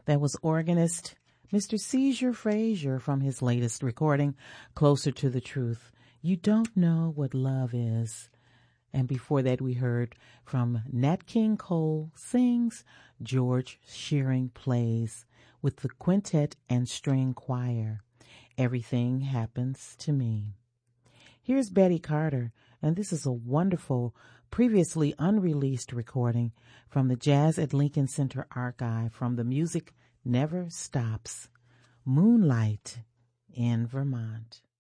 That was organist Mr. Seizure Frazier from his latest recording, Closer to the Truth. You don't know what love is. And before that, we heard from Nat King Cole sings, George Shearing plays with the quintet and string choir. Everything Happens to Me. Here's Betty Carter, and this is a wonderful, previously unreleased recording from the Jazz at Lincoln Center archive from The Music Never Stops, Moonlight in Vermont.